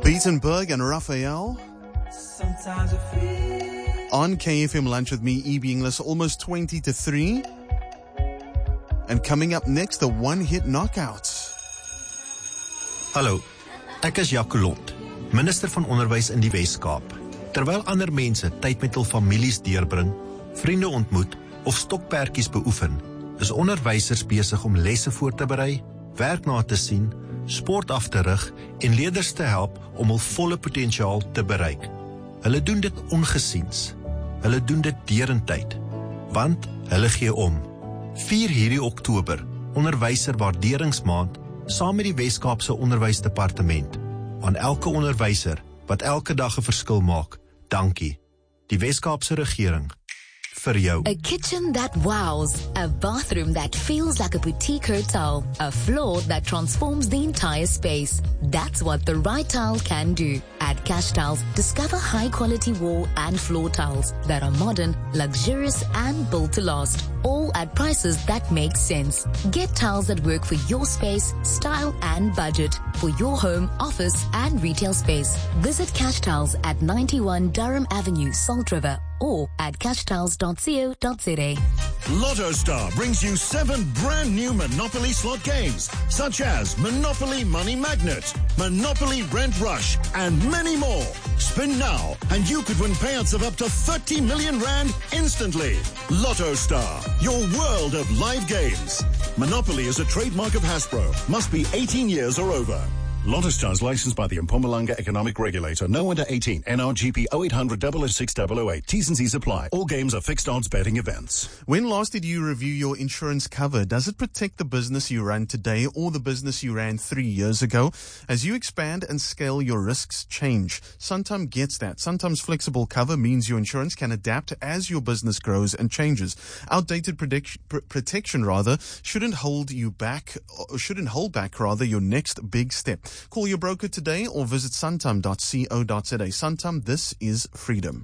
Beatenberg and Raphael on KFM Lunch with me, E.B. Inglis, almost 20 to 3. And coming up next, the one-hit knockout. Hallo, ek is Jaco Lont, minister van onderwys in die Wes-Kaap. Terwyl ander mense tyd met hul families deurbring, vriende ontmoet of stokperdjies beoefen, is onderwysers besig om lesse voor te berei, werk na te sien, sport af te rig en leerders te help om hul volle potensiaal te bereik. Hulle doen dit ongesiens. Hulle doen dit derentyd, want hulle gee om. 4 hierdie Oktober, onderwyser waarderingsmaand, saam met die Wes-Kaapse Onderwysdepartement. Aan elke onderwyser wat elke dag 'n verskil maak, dankie. Die Wes-Kaapse regering. Vir jou. A kitchen that wows, a bathroom that feels like a boutique hotel, a floor that transforms the entire space. That's what the right tile can do. At Cash Tiles, discover high-quality wall and floor tiles that are modern, luxurious, and built to last, all at prices that make sense. Get tiles that work for your space, style, and budget for your home, office, and retail space. Visit Cash Tiles at 91 Durham Avenue, Salt River, or at cashtiles.co.za. Lotto Star brings you 7 brand new Monopoly slot games, such as Monopoly Money Magnet, Monopoly Rent Rush, and many more. Spin now, and you could win payouts of up to 30 million rand instantly. Lotto Star, your world of live games. Monopoly is a trademark of Hasbro. Must be 18 years or over. Lotto Star is licensed by the Mpumalanga Economic Regulator. No under 18. NRGP 0800 006 008. T's and C's apply. All games are fixed odds betting events. When last did you review your insurance cover? Does it protect the business you run today or the business you ran 3 years ago? As you expand and scale, your risks change. Santam gets that. Santam's flexible cover means your insurance can adapt as your business grows and changes. Outdated protection shouldn't hold back your next big step. Call your broker today or visit santam.co.za. Santam, this is freedom.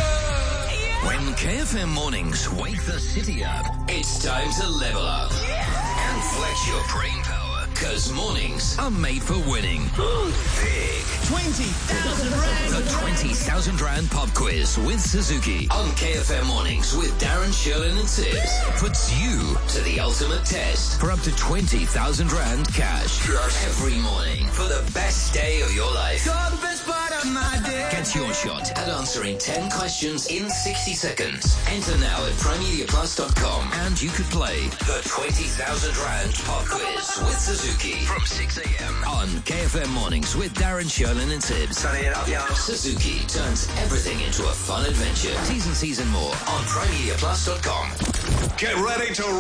When KFM mornings wake the city up, it's time to level up and flex your brain power, because mornings are made for winning. Big. 20,000 Rand. The 20,000 Rand pop quiz with Suzuki on KFM mornings with Darren, Sherlin and Tibbs puts you to the ultimate test for up to 20,000 Rand cash every morning for the best day of your life. You're the best part of my day. Get your shot at answering 10 questions in 60 seconds. Enter now at primemediaplus.com and you could play the 20,000 Rand pop quiz with Suzuki from 6 a.m. on KFM mornings with Darren, Sherlin and Tibbs. Suzuki turns everything into a fun adventure. T's and C's and more on primemediaplus.com. Get ready to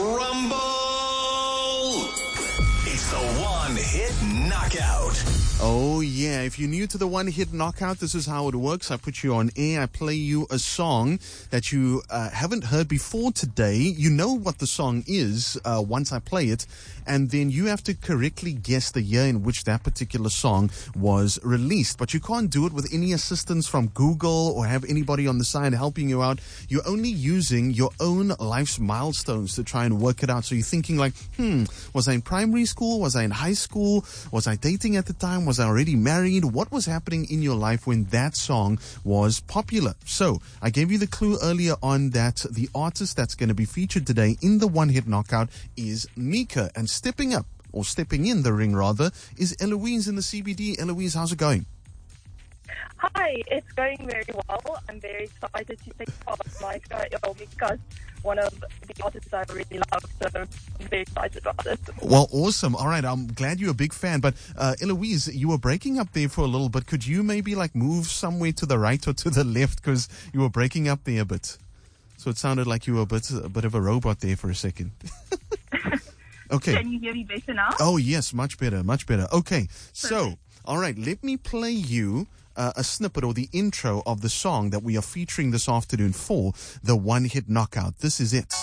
rumble! It's the one-hit knockout. Oh yeah, if you're new to the one-hit knockout, this is how it works. I put you on air, I play you a song that you haven't heard before today. You know what the song is once I play it, and then you have to correctly guess the year in which that particular song was released. But you can't do it with any assistance from Google or have anybody on the side helping you out. You're only using your own life's milestones to try and work it out. So you're thinking like, was I in primary school? Was I in high school? Was I dating at the time? Was I already married? What was happening in your life when that song was popular? So I gave you the clue earlier on that the artist that's going to be featured today in the one-hit knockout is Mika. And stepping up, or stepping in the ring rather, is Eloise in the CBD. Eloise, how's it going? Hi, it's going very well. I'm very excited to take part. Mika's one of the artists I really love, so I'm very excited about it. Well, awesome. All right, I'm glad you're a big fan. But Eloise, you were breaking up there for a little bit. Could you maybe move somewhere to the right or to the left, because you were breaking up there a bit? So it sounded like you were a bit of a robot there for a second. Okay. Can you hear me better now? Oh, yes, much better, much better. Okay, so, all right, let me play you a snippet or the intro of the song that we are featuring this afternoon for the one-hit knockout. This is it.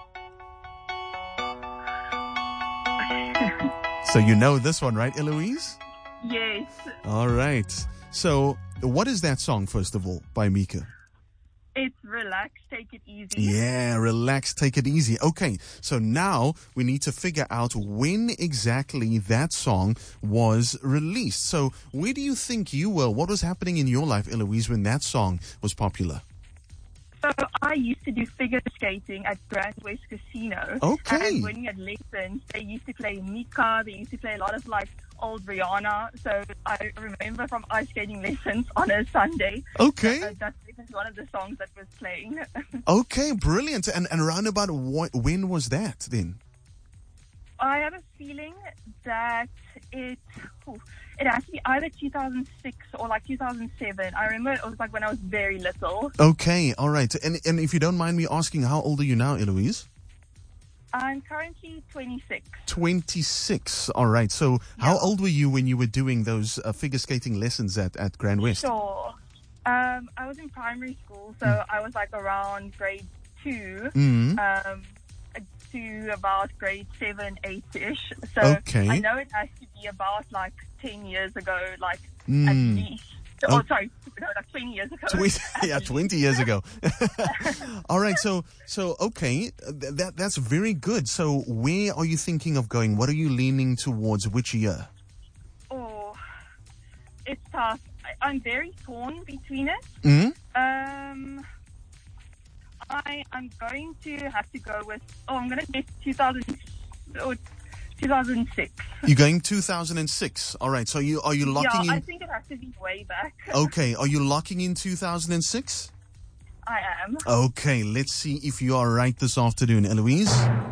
So you know this one, right, Eloise? Yes. All right. So what is that song, first of all, by Mika? It's Relax, Take It Easy. Yeah, relax, take it easy. Okay, so now we need to figure out when exactly that song was released. So where do you think you were? What was happening in your life, Eloise, when that song was popular? So I used to do figure skating at Grand West Casino. Okay. And when we had lessons, they used to play Mika. They used to play a lot of like old Rihanna. So I remember from ice skating lessons on a Sunday. Okay. That's one of the songs that was playing. Okay, brilliant. And around about when was that then? I have a feeling that it has to be either 2006 or like 2007. I remember it was like when I was very little. Okay, all right. And if you don't mind me asking, how old are you now, Eloise? I'm currently 26. 26. All right. So how old were you when you were doing those figure skating lessons at Grand West? Sure. I was in primary school, so I was like around grade 2 to about grade 7, 8-ish. So Okay. I know it has to be about like 10 years ago, like at least. Oh, sorry, no, like 20 years ago. 20 years ago. All right. So okay, that's very good. So where are you thinking of going? What are you leaning towards? Which year? Oh, it's tough. I'm very torn between it. I'm going to have to go with, I'm going to get 2006. You're going 2006. All right. So are you locking in? I think it has to be way back. Okay. Are you locking in 2006? I am. Okay. Let's see if you are right this afternoon, Eloise.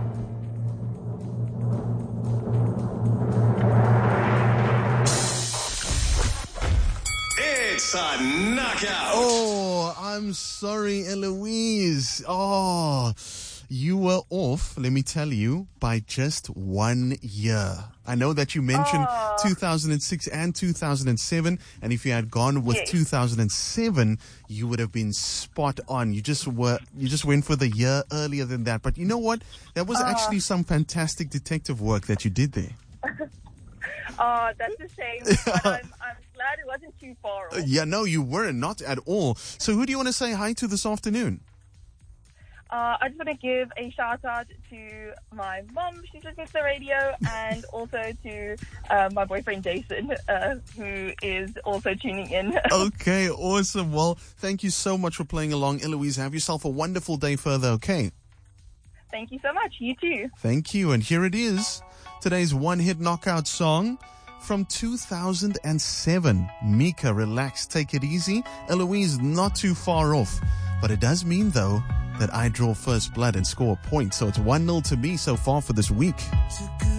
It's a knockout. Oh, I'm sorry, Eloise. Oh, you were off, let me tell you, by just 1 year. I know that you mentioned 2006 and 2007, and if you had gone with 2007, you would have been spot on. You just went for the year earlier than that. But you know what? That was actually some fantastic detective work that you did there. Oh, that's a shame. But I'm glad it wasn't too far off. Yeah, no, you weren't, not at all. So who do you want to say hi to this afternoon? I just want to give a shout out to my mom, she's listening to the radio, and also to my boyfriend Jason, who is also tuning in. Okay, awesome. Well, thank you so much for playing along, Eloise. Have yourself a wonderful day further, okay? Thank you so much. You too. Thank you. And here it is, today's one-hit knockout song from 2007. Mika, Relax, Take It Easy. Eloise, not too far off. But it does mean, though, that I draw first blood and score a point. So it's 1-0 to me so far for this week.